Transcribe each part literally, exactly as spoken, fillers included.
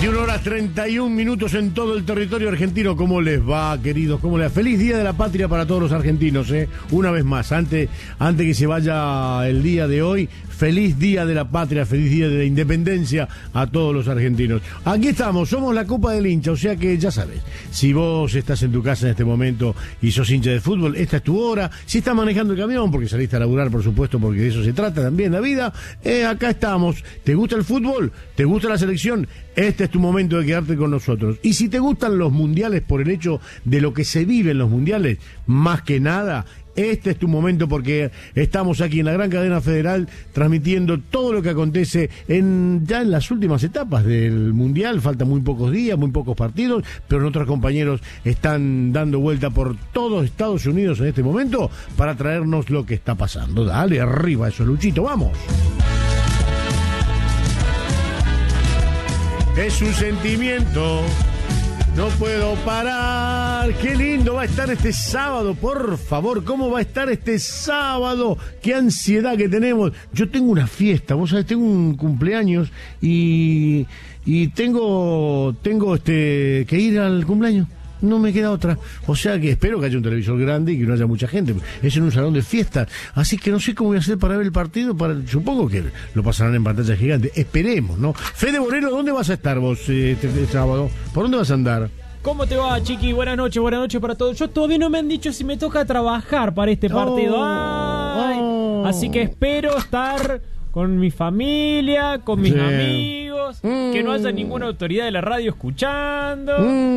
veintiuna horas treinta y un minutos en todo el territorio argentino. ¿Cómo les va, queridos? ¿Cómo les va? Feliz Día de la Patria para todos los argentinos, ¿eh? Una vez más, antes, antes que se vaya el día de hoy, feliz Día de la Patria, feliz Día de la Independencia a todos los argentinos. Aquí estamos, somos la Copa del Hincha, o sea que ya sabes, si vos estás en tu casa en este momento y sos hincha de fútbol, esta es tu hora. Si estás manejando el camión, porque saliste a laburar, por supuesto, porque de eso se trata también la vida, eh, acá estamos. ¿Te gusta el fútbol? ¿Te gusta la selección? Este es tu momento de quedarte con nosotros. Y si te gustan los mundiales por el hecho de lo que se vive en los mundiales, más que nada, este es tu momento, porque estamos aquí en la gran cadena federal transmitiendo todo lo que acontece en ya en las últimas etapas del mundial. Faltan muy pocos días, muy pocos partidos, pero nuestros compañeros están dando vuelta por todos Estados Unidos en este momento para traernos lo que está pasando. Dale arriba eso, Luchito, vamos. Es un sentimiento, no puedo parar. Qué lindo va a estar este sábado, por favor. ¿Cómo va a estar este sábado? Qué ansiedad que tenemos. Yo tengo una fiesta, vos sabés, tengo un cumpleaños y, y tengo, tengo este, que ir al cumpleaños. No me queda otra. O sea que espero que haya un televisor grande y que no haya mucha gente. Es en un salón de fiesta. Así que no sé cómo voy a hacer para ver el partido. Para... Supongo que lo pasarán en pantalla gigante. Esperemos, ¿no? Fede Borelo, ¿dónde vas a estar vos eh, este, este sábado? ¿Por dónde vas a andar? ¿Cómo te va, Chiqui? Buenas noches, buenas noches para todos. Yo todavía no me han dicho si me toca trabajar para este partido. Oh, Ay, oh. Así que espero estar con mi familia, con mis sí. amigos, mm. que no haya ninguna autoridad de la radio escuchando.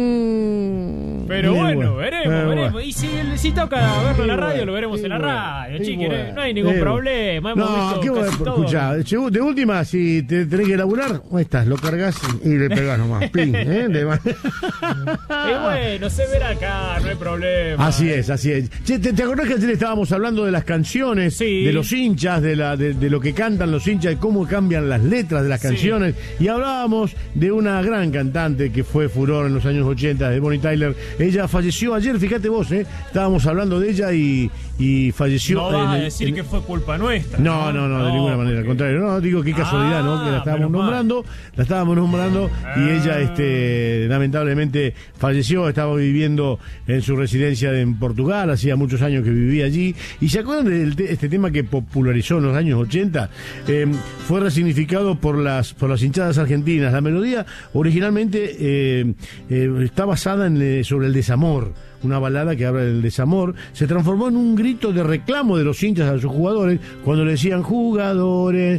Mm. Pero Bien, bueno, bueno, veremos, bueno. veremos. Y si, si toca verlo en la radio, bueno, lo veremos en la bueno, radio, Chiqui. bueno, No hay ningún bueno. problema. Hemos No, visto ¿qué voy a casi todo. escuchar? De última, si te tenés que laburar, ahí estás, lo cargas y le pegás nomás. Pin, ¿eh? Le va... Y bueno, se verá acá, no hay problema. Así es, así es. Che, ¿te, te acordás que ayer estábamos hablando de las canciones, sí. de los hinchas, de, la, de, de lo que cantan los hinchas, de cómo cambian las letras de las sí. canciones? Y hablábamos de una gran cantante que fue furor en los años ochenta, de Bonnie Tyler. Ella falleció ayer, fíjate vos, ¿eh? Estábamos hablando de ella y, y falleció. No vas en a el, decir en... que fue culpa nuestra. No, no, no, no de no, ninguna manera, porque... al contrario. No, digo qué casualidad, ah, ¿no? Que la estábamos nombrando, mal. la estábamos nombrando ah. y ella, este, lamentablemente falleció. Estaba viviendo en su residencia en Portugal, hacía muchos años que vivía allí. Y se acuerdan de te, este tema que popularizó en los años ochenta, eh, fue resignificado por las por las hinchadas argentinas. La melodía originalmente eh, eh, está basada en eh, sobre el desamor. Una balada que habla del desamor, se transformó en un grito de reclamo de los hinchas a sus jugadores cuando le decían jugadores.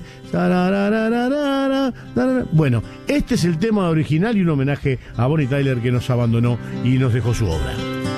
Bueno, este es el tema original y un homenaje a Bonnie Tyler, que nos abandonó y nos dejó su obra.